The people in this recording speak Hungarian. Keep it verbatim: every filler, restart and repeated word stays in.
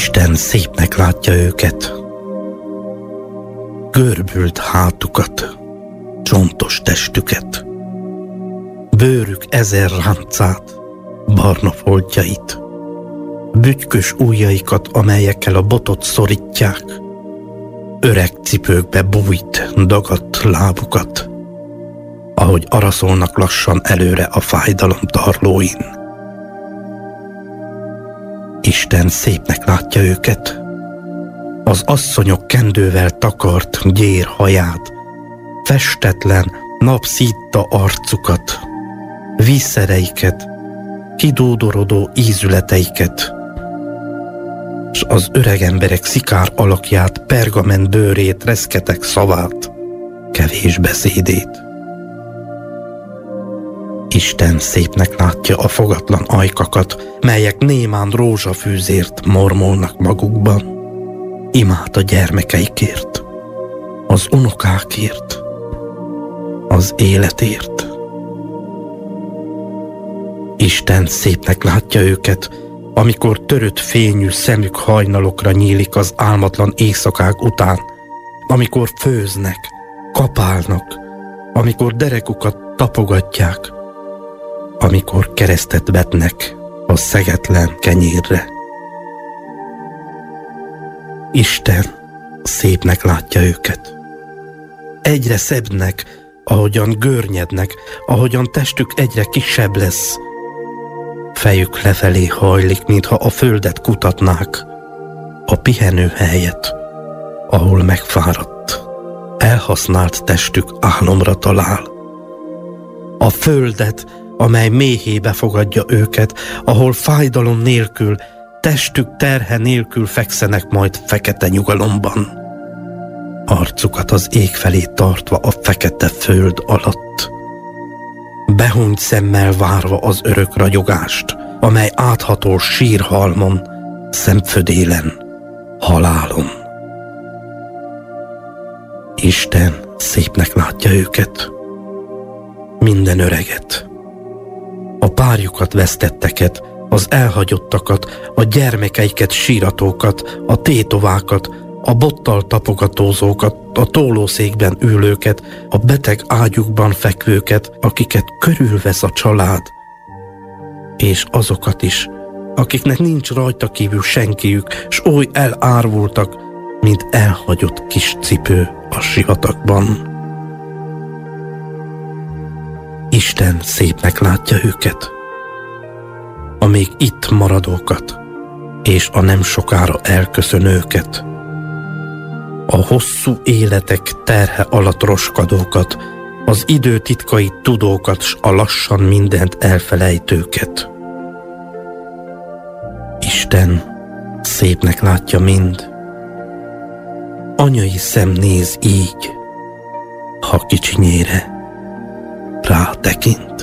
Isten szépnek látja őket, görbült hátukat, csontos testüket, bőrük ezer ráncát, barna foltjait, bütykös ujjaikat, amelyekkel a botot szorítják, öreg cipőkbe bújt, dagadt lábukat, ahogy araszolnak lassan előre a fájdalom tarlóin. Isten szépnek látja őket, az asszonyok kendővel takart gyér haját, festetlen, napszítta arcukat, vízszereiket, kidúdorodó ízületeiket, s az öreg emberek szikár alakját, pergament bőrét, reszketek szavát, kevés beszédét. Isten szépnek látja a fogatlan ajkakat, melyek némán rózsafűzért mormolnak magukban. Imád a gyermekeikért, az unokákért, az életért. Isten szépnek látja őket, amikor törött fényű szemük hajnalokra nyílik az álmatlan éjszakák után, amikor főznek, kapálnak, amikor derekukat tapogatják, amikor keresztet vetnek a szegetlen kenyérre. Isten szépnek látja őket. Egyre szebbnek, ahogyan görnyednek, ahogyan testük egyre kisebb lesz. Fejük lefelé hajlik, mintha a földet kutatnák, a pihenő helyet, ahol megfáradt, elhasznált testük álomra talál. A földet, amely méhébe fogadja őket, ahol fájdalom nélkül, testük terhe nélkül fekszenek majd fekete nyugalomban, arcukat az ég felé tartva a fekete föld alatt, behunyt szemmel várva az örök ragyogást, amely áthatol sírhalmon, szemfödélen, halálon. Isten szépnek látja őket, minden öreget, a párjukat vesztetteket, az elhagyottakat, a gyermekeiket síratókat, a tétovákat, a bottal tapogatózókat, a tólószékben ülőket, a beteg ágyukban fekvőket, akiket körülvesz a család, és azokat is, akiknek nincs rajta kívül senkiük, s oly elárvultak, mint elhagyott kis cipő a sivatagban. Isten szépnek látja őket, a még itt maradókat, és a nem sokára elköszönőket, a hosszú életek terhe alatt roskadókat, az idő titkait tudókat, s a lassan mindent elfelejtőket. Isten szépnek látja mind, anyai szem néz így, ha kicsinyére rátekint.